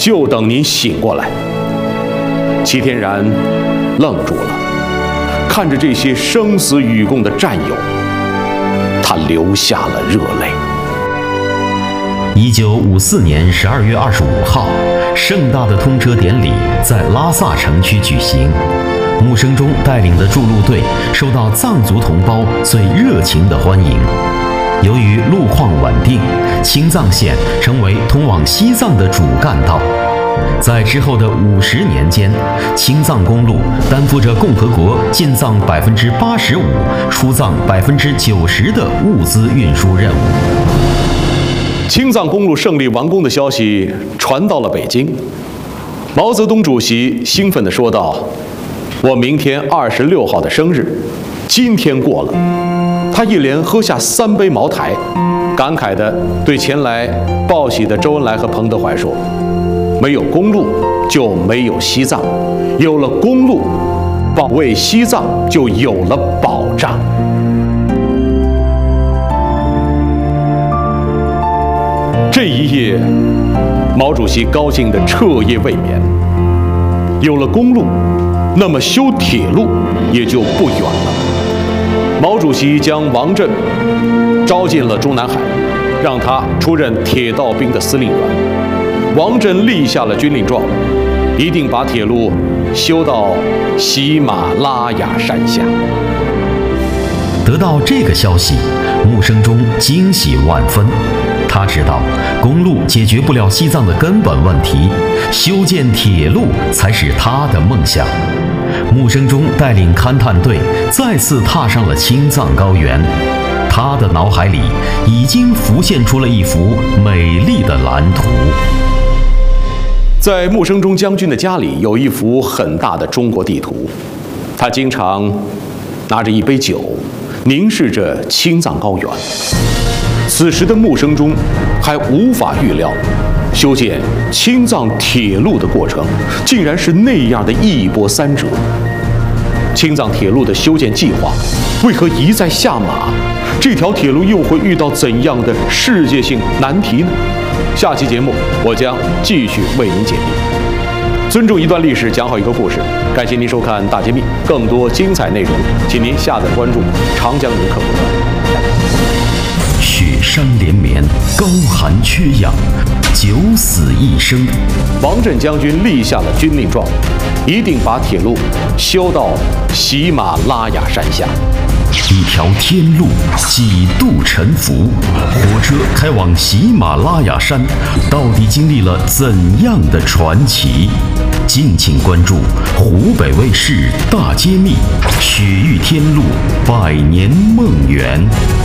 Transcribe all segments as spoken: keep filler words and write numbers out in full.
就等您醒过来。”齐天然愣住了，看着这些生死与共的战友，他流下了热泪。 一九五四年十二月二十五号，盛大的通车典礼在拉萨城区举行。穆生中带领的筑路队受到藏族同胞最热情的欢迎。由于路况稳定，青藏线成为通往西藏的主干道。在之后的五十年间，青藏公路担负着共和国进藏百分之八十五、出藏百分之九十的物资运输任务。 青藏公路胜利完工的消息传到了北京，毛泽东主席兴奋地说道：“我明天二十六号的生日，今天过了。”他一连喝下三杯茅台，感慨地对前来报喜的周恩来和彭德怀说：“没有公路就没有西藏，有了公路，保卫西藏就有了保障。”这一夜，毛主席高兴得彻夜未眠。有了公路，那么修铁路也就不远了。毛主席将王震招进了中南海，让他出任铁道兵的司令员。王震立下了军令状，一定把铁路修到喜马拉雅山下。 得到这个消息，穆生中惊喜万分。他知道公路解决不了西藏的根本问题，修建铁路才是他的梦想。穆生中带领勘探队再次踏上了青藏高原，他的脑海里已经浮现出了一幅美丽的蓝图。 在穆生中将军的家里有一幅很大的中国地图，他经常拿着一杯酒，凝视着青藏高原。此时的穆生中还无法预料，修建青藏铁路的过程竟然是那样的一波三折。青藏铁路的修建计划为何一再下马？这条铁路又会遇到怎样的世界性难题呢？下期节目我将继续为您解密。尊重一段历史，讲好一个故事。感谢您收看《大揭秘》，更多精彩内容，请您下载关注长江人客户端。 雪山连绵，高寒缺氧，九死一生。 王震将军立下了军令状，一定把铁路修到喜马拉雅山下。 一条天路几度沉浮，火车开往喜马拉雅山，到底经历了怎样的传奇？敬请关注湖北卫视大揭秘《雪域天路百年梦圆》。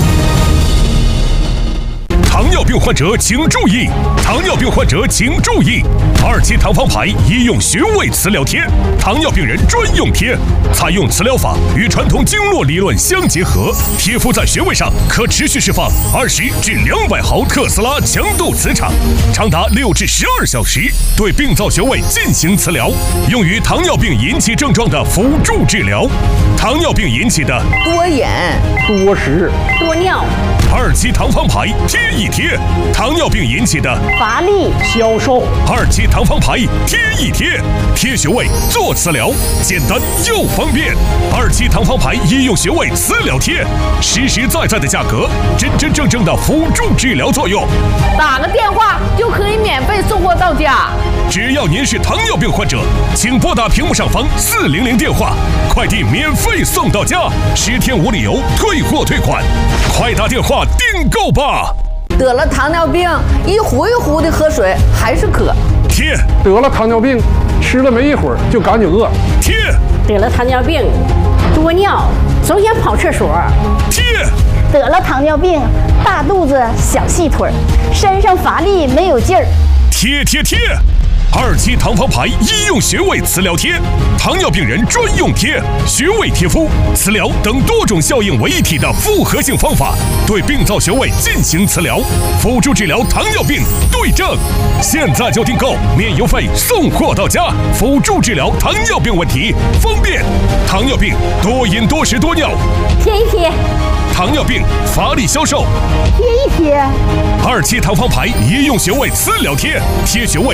糖尿病患者请注意！糖尿病患者请注意！二期糖方牌医用穴位磁疗贴，糖尿病人专用贴，采用磁疗法与传统经络理论相结合，贴敷在穴位上可持续释放二十至两百毫特斯拉强度磁场，长达六至十二小时，对病灶穴位进行磁疗，用于糖尿病引起症状的辅助治疗。糖尿病引起的多眼、 多食、 多尿。 二期糖方牌贴一贴，糖尿病引起的乏力、 消瘦。 二期糖方牌贴一贴，贴穴位做磁疗，简单又方便。二期糖方牌医用穴位磁疗贴，实实在在的价格，真真正正的辅助治疗作用。 打个电话就可以免费送货到家。 只要您是糖尿病患者，请拨打屏幕上方四零零电话，快递免费送到家，十天无理由退货退款，快打电话订购吧。 得了糖尿病，一壶一壶的喝水还是渴。 贴。 得了糖尿病，吃了没一会儿就赶紧饿。 贴。 得了糖尿病，多尿，总想跑厕所。 贴。 得了糖尿病，大肚子小细腿，身上乏力没有劲儿。 贴贴贴。二期糖方牌医用穴位磁疗贴，糖尿病人专用贴，穴位贴敷、磁疗等多种效应为一体的复合性方法，对病灶穴位进行磁疗，辅助治疗糖尿病对症。现在就订购，免邮费送货到家，辅助治疗糖尿病问题，方便。糖尿病多饮多食多尿， 贴一贴。 糖尿病乏力消瘦， 贴一贴。 二期糖方牌医用穴位磁疗贴，贴穴位